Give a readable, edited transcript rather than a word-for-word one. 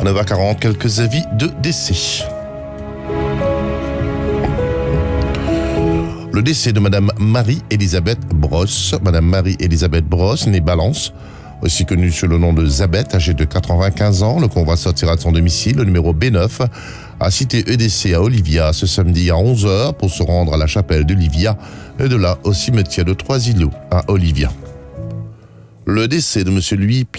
À 9h40, quelques avis de décès. Le décès de Madame Marie-Elisabeth Brosse. Madame Marie-Elisabeth Brosse, née Balance, aussi connue sous le nom de Zabeth, âgée de 95 ans. Le convoi sortira de son domicile, le numéro B9, à cité EDC à Olivia, ce samedi à 11h pour se rendre à la chapelle d'Olivia et de là au cimetière de Trois-Îlots à Olivia. Le décès de Monsieur Louis